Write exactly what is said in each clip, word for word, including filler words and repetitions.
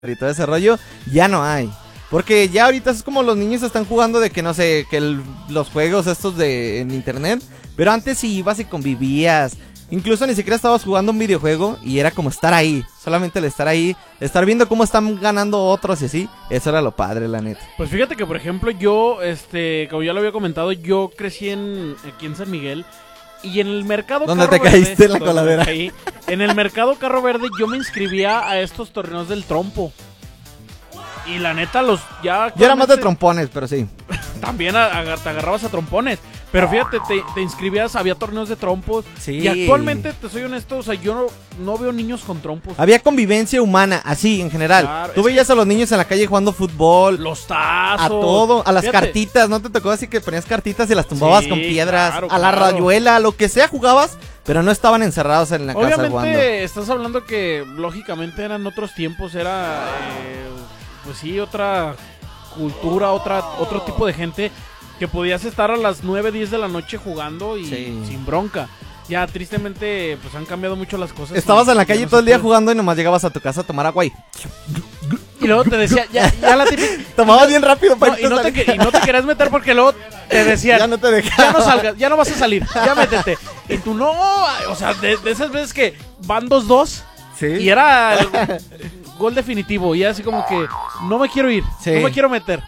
y todo ese rollo, ya no hay. Porque ya ahorita es como los niños están jugando de que no sé, que el, los juegos estos de en internet. Pero antes sí ibas y convivías. Incluso ni siquiera estabas jugando un videojuego y era como estar ahí. Solamente el estar ahí, estar viendo cómo están ganando otros y así. Eso era lo padre, la neta. Pues fíjate que, por ejemplo, yo, este, como ya lo había comentado, yo crecí en, aquí en San Miguel. Y en el mercado ¿Dónde Carro te caíste Verde, en la coladera? Caí, en el mercado Carro Verde yo me inscribía a estos torneos del trompo. Y la neta, los ya... Yo era más de trompones, pero sí. También a, a, te agarrabas a trompones. Pero fíjate, te, te inscribías, había torneos de trompos. Sí. Y actualmente, te soy honesto, o sea, yo no, no veo niños con trompos. Había convivencia humana, así, en general. Claro, Tú veías a los niños en la calle jugando fútbol. Los tazos. A todo, a las Fíjate. cartitas. ¿No te tocó así que ponías cartitas y las tumbabas Sí, con piedras? claro, a la claro. rayuela, lo que sea jugabas, pero no estaban encerrados en la casa Obviamente, jugando. estás hablando que, lógicamente, eran otros tiempos, era, eh, pues sí, otra cultura, otra, otro tipo de gente que podías estar a las nueve, diez de la noche jugando y Sí. sin bronca. Ya, tristemente, pues han cambiado mucho las cosas. Estabas y- en la ya calle no todo se el día puede. jugando y nomás llegabas a tu casa a tomar agua y Y luego te decía, ya, ya la típica... tomabas bien rápido para No, y, no te, que- y no te querías meter porque luego te decían, Ya no te ya dejaban. no salgas, ya no vas a salir, ya métete. Y tú no, o sea, de, de esas veces que van dos dos Sí. y era el gol definitivo. Y era así como que no me quiero ir, Sí. no me quiero meter.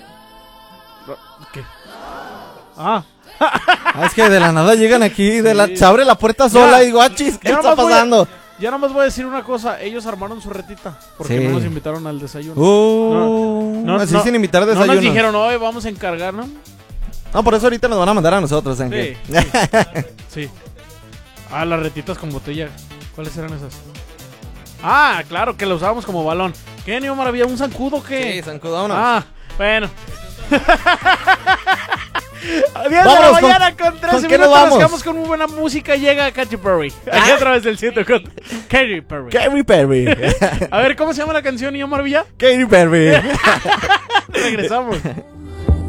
¿Qué? Ah, Ah, es que de la nada llegan aquí, de la, Sí. se abre la puerta sola y digo, ah, chis, ¿qué Yo está nomás voy a- pasando? ya nomás voy a decir una cosa, ellos armaron su retita porque Sí. no nos invitaron al desayuno. Uh, No, así no, sin invitar No desayuno. nos dijeron, hoy vamos a encargar, ¿no? No, por eso ahorita nos van a mandar a nosotros, Ángel. Sí, sí. Ah, las retitas con botella. ¿Cuáles eran esas? Ah, claro, que la usábamos como balón. ¿Qué, Neo Maravilla? ¿Un zancudo o qué? Sí, zancudo, vámonos. Ah, bueno. A diez de la Vámonos, ¿con- mañana con trece con qué nos minutos. vamos? Nos quedamos con muy buena música. Llega Katy Perry. Aquí a través del siete con Katy Perry. Katy Perry. A ver, ¿cómo se llama la canción, Neo Maravilla? Katy Perry. Regresamos.